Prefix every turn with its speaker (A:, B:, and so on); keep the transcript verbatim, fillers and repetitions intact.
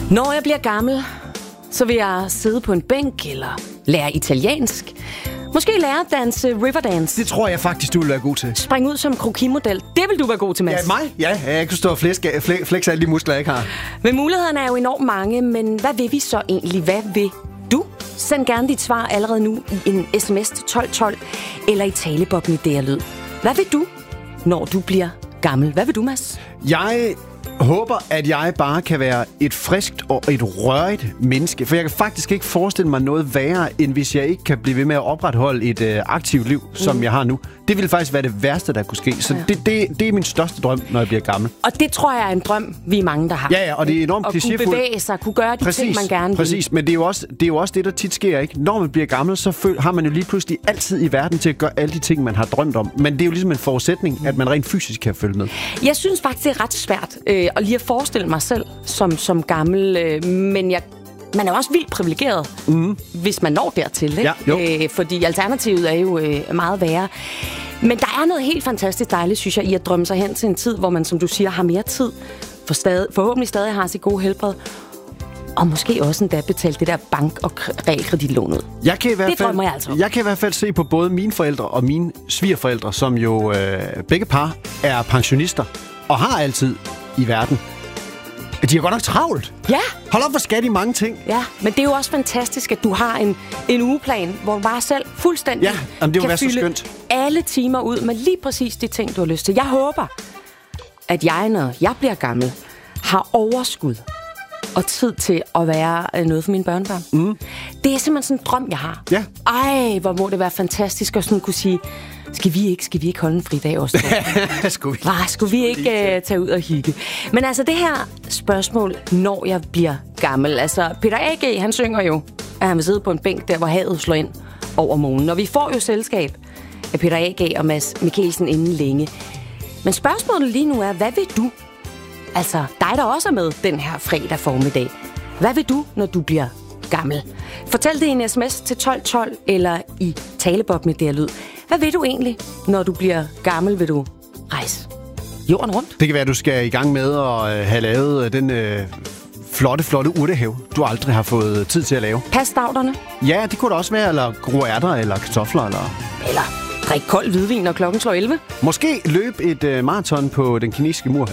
A: Når jeg bliver gammel, så vil jeg sidde på en bænk eller lære italiensk. Måske lære at danse riverdance.
B: Det tror jeg faktisk, du vil være god til.
A: Spring ud som krokimodel. Det vil du være god til, Mads.
B: Ja, mig? Ja, jeg kan stå og flexe, flexe alle de muskler, jeg ikke har.
A: Men mulighederne er jo enormt mange, men hvad vil vi så egentlig? Hvad vil du? Send gerne dit svar allerede nu i en sms til tolv tolv eller i talebobben i D R-lyd. Hvad vil du, når du bliver gammel? Hvad vil du, Mads?
B: Jeg håber, at jeg bare kan være et friskt og et rørigt menneske. For jeg kan faktisk ikke forestille mig noget værre, end hvis jeg ikke kan blive ved med at opretholde et øh, aktivt liv, som mm. jeg har nu. Det ville faktisk være det værste, der kunne ske. Så ja. det, det, det er min største drøm, når jeg bliver gammel.
A: Og det tror jeg er en drøm, vi er mange, der har.
B: Ja, ja, og det er enormt klichéfuldt.
A: At kunne bevæge sig, kunne gøre de
B: præcis,
A: ting, man gerne vil.
B: Præcis, men det er, jo også, det er jo også det, der tit sker, ikke? Når man bliver gammel, så føl, har man jo lige pludselig altid i verden til at gøre alle de ting, man har drømt om. Men det er jo ligesom en forudsætning, at man rent fysisk kan følge med.
A: Jeg synes faktisk, det er ret svært øh, at lige at forestille mig selv som, som gammel, øh, men jeg man er også vildt privilegeret, mm. hvis man når dertil, ikke? Ja, øh, fordi alternativet er jo øh, meget værre. Men der er noget helt fantastisk dejligt, synes jeg, i at drømme sig hen til en tid, hvor man, som du siger, har mere tid, for stadig, forhåbentlig stadig har sit gode helbred, og måske også endda betale det der bank- og realkreditlån ud.
B: Jeg kan i hvert
A: det
B: fald,
A: drømmer jeg altså om.
B: Jeg kan i hvert fald se på både mine forældre og mine svigerforældre, som jo øh, begge par er pensionister, og har altid i verden. De har godt nok travlt.
A: Ja.
B: Hold op, hvor skal de mange ting.
A: Ja, men det er jo også fantastisk, at du har en, en ugeplan, hvor du bare selv fuldstændig
B: ja, jamen, det
A: kan
B: være
A: fylde
B: så skønt.
A: alle timer ud med lige præcis de ting, du har lyst til. Jeg håber, at jeg, når jeg bliver gammel, har overskud og tid til at være noget for mine børnebørn. Mm. Det er simpelthen sådan en drøm, jeg har.
B: Ja.
A: Ej, hvor må det være fantastisk at sådan kunne sige, skal vi ikke, skal vi ikke holde en fridag også?
B: skulle vi,
A: Hva, skulle vi ikke uh, tage ud og hygge? Men altså det her spørgsmål, når jeg bliver gammel. Altså Peter A G, han synger jo, at han vil sidde på en bænk der, hvor havet slår ind over månen. Og vi får jo selskab af Peter A G og Mads Mikkelsen inden længe. Men spørgsmålet lige nu er, hvad vil du? Altså dig, der også er med den her fredag formiddag. Hvad vil du, når du bliver gammel? Fortæl det i en sms til tolv tolv eller i talebob med D R-lyd. Hvad vil du egentlig, når du bliver gammel? Vil du rejse jorden rundt?
B: Det kan være, at du skal i gang med at have lavet den øh, flotte, flotte urtehave, du aldrig har fået tid til at lave.
A: Pas stavterne?
B: Ja, det kunne det også være. Eller gro ærter, eller kartofler, eller...
A: Eller drik kold hvidvin, når klokken slår elleve?
B: Måske løb et øh, maraton på den kinesiske mur.